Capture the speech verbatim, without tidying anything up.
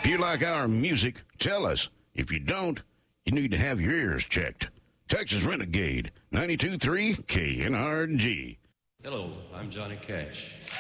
If you like our music, tell us. If you don't, you need to have your ears checked. Texas Renegade, ninety-two point three K N R G. Hello, I'm Johnny Cash.